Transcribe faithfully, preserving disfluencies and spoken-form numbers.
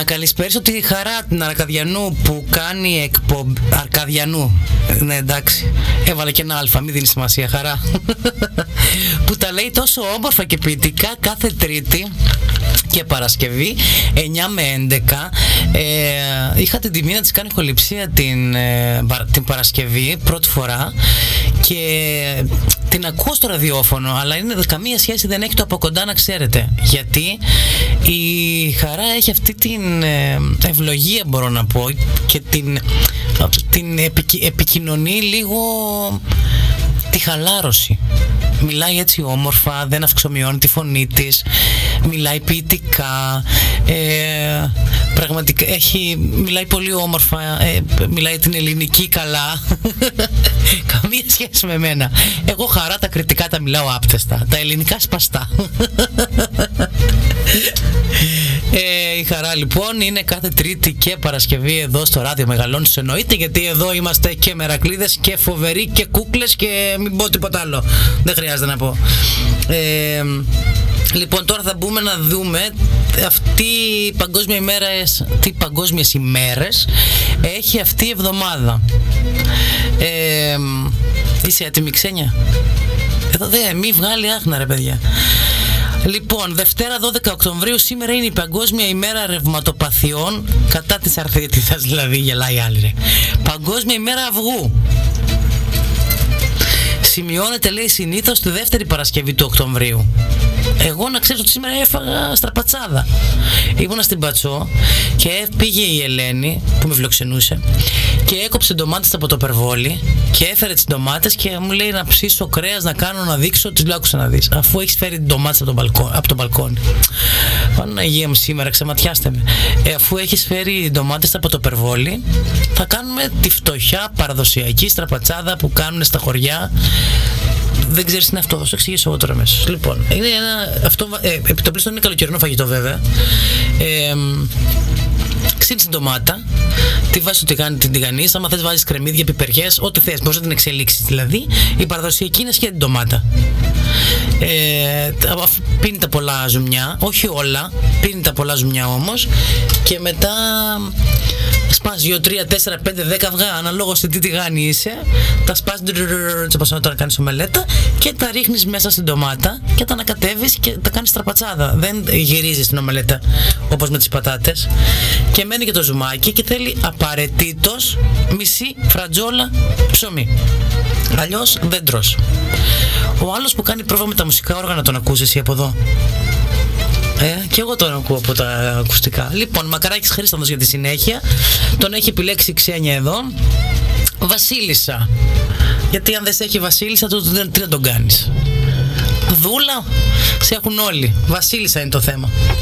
Να καλησπέρισω τη Χαρά την Αρκαδιανού που κάνει εκπομπή. Αρκαδιανού. Ναι, εντάξει. Έβαλε και ένα αλφα, μην δίνει σημασία, Χαρά. Που τα λέει τόσο όμορφα και ποιητικά κάθε Τρίτη και Παρασκευή εννιά με έντεκα. ε, Είχα την τιμή να της κάνω ηχοληψία την, ε, την Παρασκευή πρώτη φορά και την ακούω στο ραδιόφωνο, αλλά είναι καμία σχέση, δεν έχει το από κοντά, να ξέρετε. Γιατί η Χαρά έχει αυτή την ε, ευλογία, μπορώ να πω, και την, την επικοι, επικοινωνεί λίγο τη χαλάρωση. Μιλάει έτσι όμορφα, δεν αυξομειώνει τη φωνή της, μιλάει ποιητικά, ε, πραγματικά έχει, μιλάει πολύ όμορφα, ε, μιλάει την ελληνική καλά. Καμία σχέση με μένα. Εγώ, Χαρά, τα κριτικά τα μιλάω άπτεστα, τα ελληνικά σπαστά. Ε, η Χαρά λοιπόν είναι κάθε Τρίτη και Παρασκευή εδώ στο ράδιο Μεγαλώνης, εννοείται, γιατί εδώ είμαστε και μερακλείδες και φοβεροί και κούκλες και μην πω τίποτα άλλο. Δεν χρειάζεται να πω. Ε, λοιπόν, τώρα θα μπούμε να δούμε αυτή η παγκόσμια ημέρα, τι παγκόσμιες ημέρες έχει αυτή η εβδομάδα. Ε, είσαι έτοιμη, Ξένια? Εδώ δε, μη βγάλει άχνα ρε παιδιά. Λοιπόν, Δευτέρα δώδεκα Οκτωβρίου, σήμερα είναι η Παγκόσμια ημέρα ρευματοπαθειών, κατά της αρθρίτιδας δηλαδή, γελάει άλλη ρε. Παγκόσμια ημέρα αυγού. Σημειώνεται, λέει, συνήθως τη δεύτερη Παρασκευή του Οκτωβρίου. Εγώ να ξέρω ότι σήμερα έφαγα στραπατσάδα. Ήμουνα στην Πατσό και πήγε η Ελένη που με φιλοξενούσε και έκοψε ντομάτες από το περβόλι και έφερε τις ντομάτες και μου λέει να ψήσω κρέας, να κάνω, να δείξω. Της λέω, άκουσα να δεις, αφού έχεις φέρει ντομάτες από το μπαλκόνι, από το μπαλκόνι. Παναγία μου, σήμερα ξεματιάστε με. Ε, αφού έχεις φέρει ντομάτες από το περβόλι, θα κάνουμε τη φτωχιά παραδοσιακή στραπατσάδα που κάνουν στα χωριά. Δεν ξέρεις τι είναι αυτό, θα σου εξηγήσω εγώ τώρα αμέσως. Λοιπόν, είναι ένα, αυτό, ε, επιτοπλίστων είναι καλοκαιρινό φαγητό βέβαια. Ε, Ξύνεις την ντομάτα, τη βάζεις στο τηγάνι, την τηγανείς. Άμα θες βάζεις κρεμμύδια, πιπεριές, ό,τι θες, μπορείς να την εξελίξεις. Δηλαδή, η παραδοσιακή είναι σχέτη ντομάτα. Ε, πίνει τα πολλά ζουμιά, όχι όλα, πίνει τα πολλά ζουμιά όμως. Και μετά σπάς δύο, τρία, τέσσερα, πέντε, δέκα αυγά, αναλόγως σε τι τηγάνι είσαι. Τα σπάς, όπως τώρα κάνεις ομελέτα, και τα ρίχνεις μέσα στην ντομάτα και τα ανακατεύεις και τα κάνεις τραπατσάδα. Δεν γυρίζεις την ομελέτα όπως με τις πατάτες. Και μένει και το ζουμάκι και θέλει απαραίτητος μισή φρατζόλα ψωμί. Αλλιώς δεν τρως. Ο άλλος που κάνει πρόβα με τα μουσικά όργανα, τον ακούς εσύ από εδώ? Ε, και εγώ τον ακούω από τα ακουστικά. Λοιπόν, Μακαράκης Χρήστανδος για τη συνέχεια. Τον έχει επιλέξει η Ξένια εδώ. Βασίλισσα. Γιατί αν δεν σε έχει Βασίλισσα, τότε τι να τον κάνεις? Δούλα σε έχουν όλοι. Βασίλισσα είναι το θέμα.